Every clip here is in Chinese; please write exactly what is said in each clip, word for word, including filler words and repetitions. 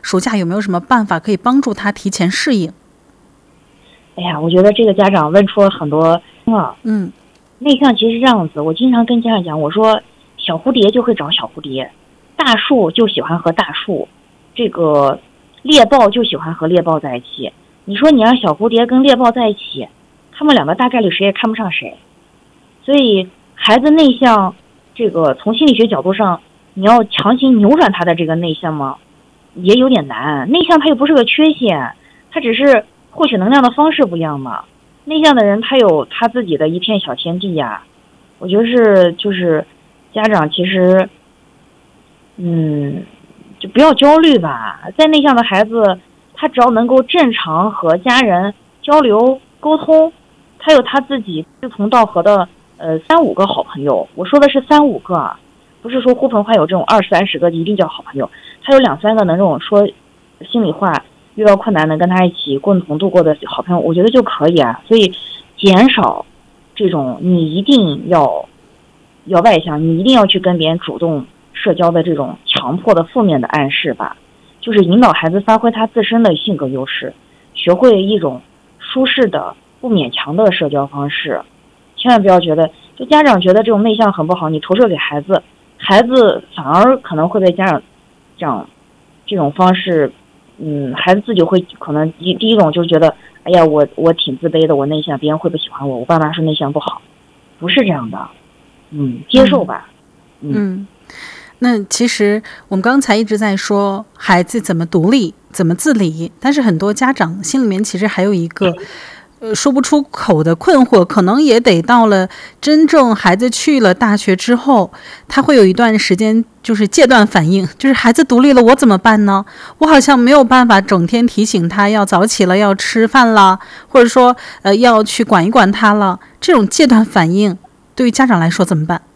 暑假有没有什么办法可以帮助他提前适应？ 哎呀，我觉得这个家长问出了很多啊。 嗯， 内向其实是这样子，我经常跟家长讲，我说小蝴蝶就会找小蝴蝶，大树就喜欢和大树，这个猎豹就喜欢和猎豹在一起。你说你让小蝴蝶跟猎豹在一起，他们两个大概率谁也看不上谁。所以孩子内向，这个从心理学角度上，你要强行扭转他的这个内向吗？也有点难。内向他又不是个缺陷，他只是获取能量的方式不一样嘛。内向的人他有他自己的一片小天地呀。我觉得是就是家长其实嗯就不要焦虑吧。再内向的孩子，他只要能够正常和家人交流沟通，他有他自己志同道合的呃三五个好朋友。我说的是三五个啊，不是说呼朋唤友这种二三十个一定叫好朋友。他有两三个能这种说心里话，遇到困难能跟他一起共同度过的好朋友，我觉得就可以啊。所以减少这种你一定要要外向，你一定要去跟别人主动社交的这种强迫的负面的暗示吧。就是引导孩子发挥他自身的性格优势，学会一种舒适的不勉强的社交方式。千万不要觉得就家长觉得这种内向很不好，你投射给孩子，孩子反而可能会被家长这样这种方式，嗯，孩子自己会可能第第一种就是觉得，哎呀，我我挺自卑的，我内向，别人会不喜欢我，我爸妈说内向不好，不是这样的，嗯，接受吧， 嗯。嗯，那其实我们刚才一直在说孩子怎么独立，怎么自理，但是很多家长心里面其实还有一个呃说不出口的困惑，可能也得到了真正孩子去了大学之后，他会有一段时间就是戒断反应，就是孩子独立了，我怎么办呢？我好像没有办法整天提醒他要早起了，要吃饭了，或者说呃要去管一管他了。这种戒断反应对于家长来说怎么办？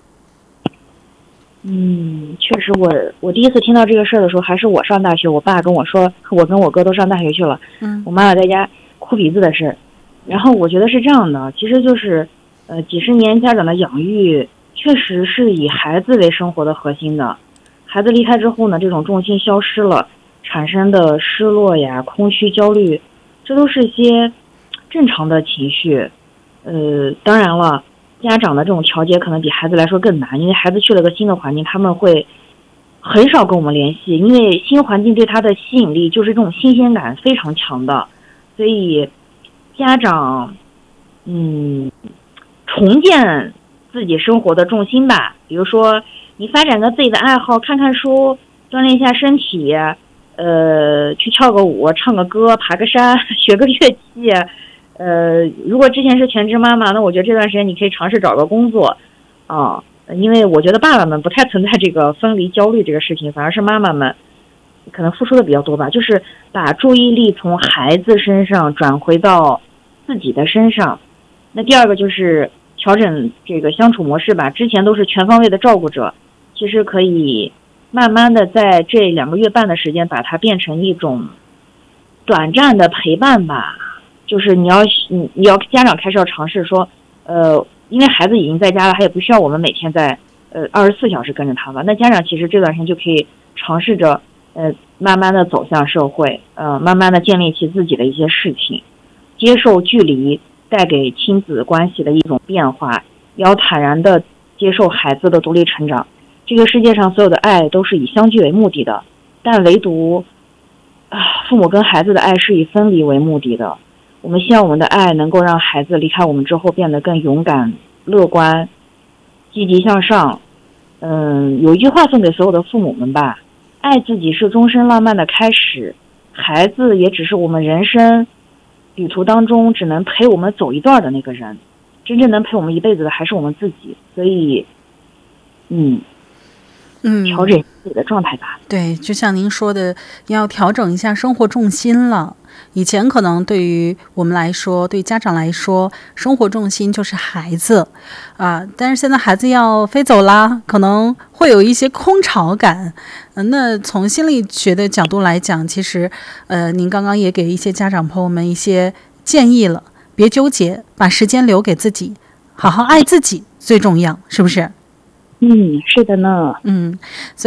嗯，确实我，我我第一次听到这个事儿的时候，还是我上大学，我爸跟我说，我跟我哥都上大学去了， 嗯， 我妈妈在家哭鼻子的事。然后我觉得是这样的，其实就是，呃，几十年家长的养育，确实是以孩子为生活的核心的。孩子离开之后呢，这种重心消失了，产生的失落呀、空虚、焦虑，这都是一些正常的情绪。呃，当然了。家长的这种调节可能比孩子来说更难，因为孩子去了个新的环境，他们会很少跟我们联系，因为新环境对他的吸引力就是这种新鲜感非常强的，所以家长嗯重建自己生活的重心吧，比如说你发展个自己的爱好，看看书，锻炼一下身体，呃，去跳个舞，唱个歌，爬个山，学个乐器。呃，如果之前是全职妈妈，那我觉得这段时间你可以尝试找个工作，啊，因为我觉得爸爸们不太存在这个分离焦虑这个事情，反而是妈妈们可能付出的比较多吧，就是把注意力从孩子身上转回到自己的身上。那第二个就是调整这个相处模式吧，之前都是全方位的照顾者，其实可以慢慢的在这两个月半的时间把它变成一种短暂的陪伴吧。就是你要你你要家长开始要尝试说，呃，因为孩子已经在家了，他也不需要我们每天在呃二十四小时跟着他吧。那家长其实这段时间就可以尝试着呃慢慢的走向社会，呃慢慢的建立起自己的一些事情，接受距离带给亲子关系的一种变化，也要坦然的接受孩子的独立成长。这个世界上所有的爱都是以相聚为目的的，但唯独啊父母跟孩子的爱是以分离为目的的。我们希望我们的爱能够让孩子离开我们之后变得更勇敢、乐观、积极向上。嗯，有一句话送给所有的父母们吧，爱自己是终身浪漫的开始，孩子也只是我们人生旅途当中只能陪我们走一段的那个人，真正能陪我们一辈子的还是我们自己。所以嗯嗯，调整自己的状态吧。 对，就像您说的，要调整一下生活重心了。以前可能对于我们来说，对家长来说，生活重心就是孩子啊，但是现在孩子要飞走啦，可能会有一些空巢感。嗯，那从心理学的角度来讲，其实呃，您刚刚也给一些家长朋友们一些建议了，别纠结，把时间留给自己，好好爱自己最重要，是不是？ 嗯，是的呢。 嗯，所以